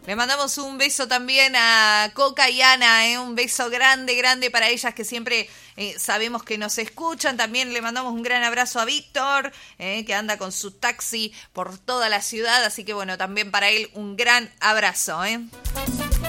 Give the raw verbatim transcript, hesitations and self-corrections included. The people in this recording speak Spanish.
Le mandamos un beso también a Coca y Ana, ¿eh? Un beso grande, grande para ellas que siempre eh, sabemos que nos escuchan. También le mandamos un gran abrazo a Víctor, eh, que anda con su taxi por toda la ciudad. Así que bueno, también para él un gran abrazo, ¿eh?